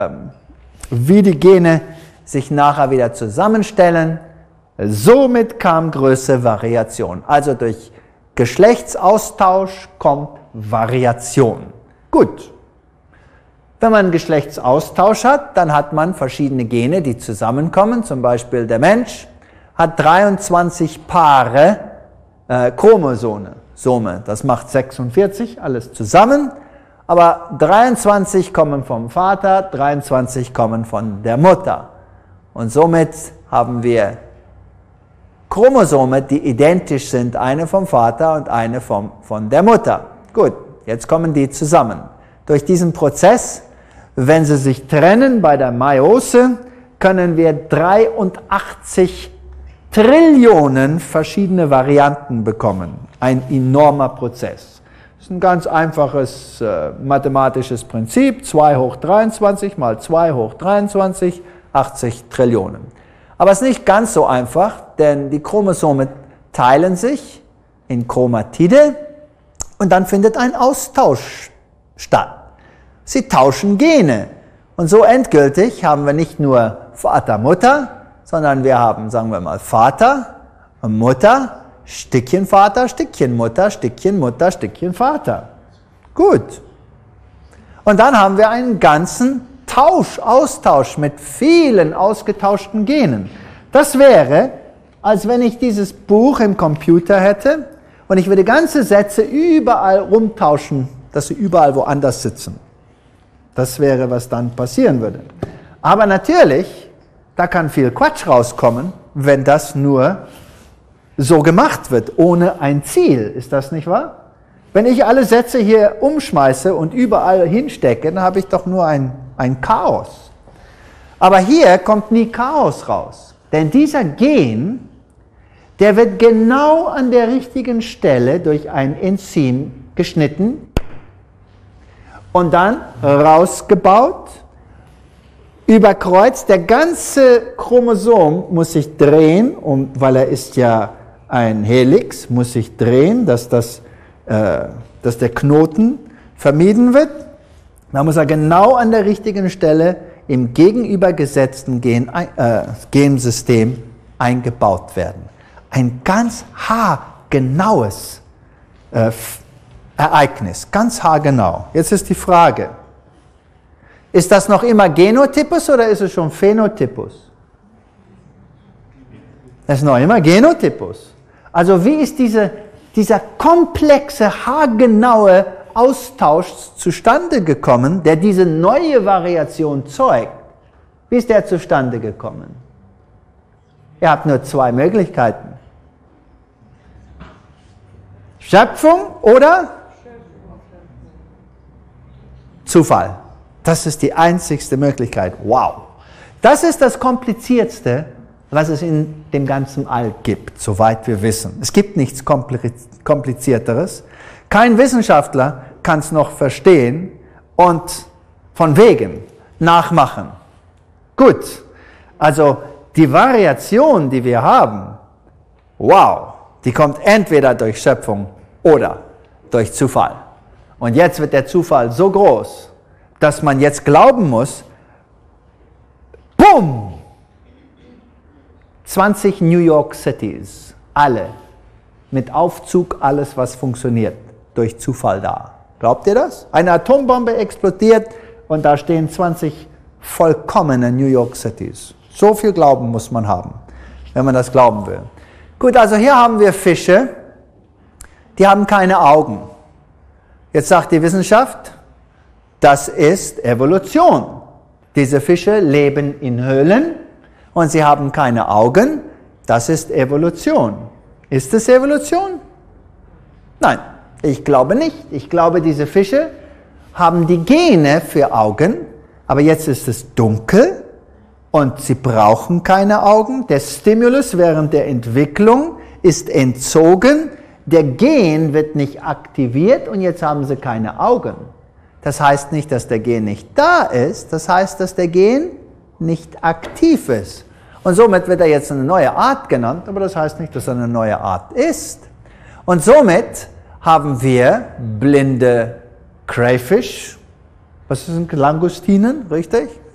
wie die Gene sich nachher wieder zusammenstellen. Somit kam größere Variation. Also durch Geschlechtsaustausch kommt Variation. Gut. Wenn man Geschlechtsaustausch hat, dann hat man verschiedene Gene, die zusammenkommen. Zum Beispiel der Mensch hat 23 Paare Chromosome. Das macht 46, alles zusammen. Aber 23 kommen vom Vater, 23 kommen von der Mutter. Und somit haben wir Chromosome, die identisch sind, eine vom Vater und eine von der Mutter. Gut, jetzt kommen die zusammen. Durch diesen Prozess, wenn sie sich trennen bei der Meiose, können wir 83 Trillionen verschiedene Varianten bekommen. Ein enormer Prozess. Das ist ein ganz einfaches mathematisches Prinzip. 2 hoch 23 mal 2 hoch 23, 80 Trillionen. Aber es ist nicht ganz so einfach, denn die Chromosome teilen sich in Chromatide und dann findet ein Austausch statt. Sie tauschen Gene. Und so endgültig haben wir nicht nur Vater, Mutter, sondern wir haben, sagen wir mal, Vater, Mutter, Stückchen Vater, Stückchen Mutter, Stückchen Mutter, Stückchen Vater. Gut. Und dann haben wir einen ganzen Austausch mit vielen ausgetauschten Genen. Das wäre, als wenn ich dieses Buch im Computer hätte und ich würde ganze Sätze überall rumtauschen, dass sie überall woanders sitzen. Das wäre, was dann passieren würde. Aber natürlich, da kann viel Quatsch rauskommen, wenn das nur so gemacht wird, ohne ein Ziel. Ist das nicht wahr? Wenn ich alle Sätze hier umschmeiße und überall hinstecke, dann habe ich doch nur ein Chaos. Aber hier kommt nie Chaos raus. Denn dieser Gen, der wird genau an der richtigen Stelle durch ein Enzym geschnitten und dann rausgebaut, überkreuzt. Der ganze Chromosom muss sich drehen, weil er ist ja ein Helix, muss sich drehen, dass der Knoten vermieden wird. Da muss er genau an der richtigen Stelle im gegenübergesetzten Gensystem eingebaut werden. Ein ganz haargenaues Ereignis, ganz haargenau. Jetzt ist die Frage, ist das noch immer Genotypus oder ist es schon Phänotypus? Das ist noch immer Genotypus. Also wie ist dieser komplexe, haargenaue Austausch zustande gekommen, der diese neue Variation zeugt? Wie ist der zustande gekommen? Ihr habt nur zwei Möglichkeiten. Schöpfung oder Zufall. Das ist die einzigste Möglichkeit. Wow. Das ist das Kompliziertste, was es in dem ganzen All gibt, soweit wir wissen. Es gibt nichts Komplizierteres. Kein Wissenschaftler kann es noch verstehen und von wegen nachmachen. Gut, also die Variation, die wir haben, wow, die kommt entweder durch Schöpfung oder durch Zufall. Und jetzt wird der Zufall so groß, dass man jetzt glauben muss, bumm, 20 New York Cities, alle, mit Aufzug, alles was funktioniert, durch Zufall da. Glaubt ihr das? Eine Atombombe explodiert und da stehen 20 vollkommene New York Cities. So viel Glauben muss man haben, wenn man das glauben will. Gut, also hier haben wir Fische, die haben keine Augen. Jetzt sagt die Wissenschaft, das ist Evolution. Diese Fische leben in Höhlen und sie haben keine Augen. Das ist Evolution. Ist es Evolution? Nein, ich glaube nicht. Ich glaube, diese Fische haben die Gene für Augen, aber jetzt ist es dunkel und sie brauchen keine Augen. Der Stimulus während der Entwicklung ist entzogen. Der Gen wird nicht aktiviert und jetzt haben sie keine Augen. Das heißt nicht, dass der Gen nicht da ist, das heißt, dass der Gen nicht aktiv ist. Und somit wird er jetzt eine neue Art genannt, aber das heißt nicht, dass er eine neue Art ist. Und somit haben wir blinde Crayfish, was sind Langustinen, richtig?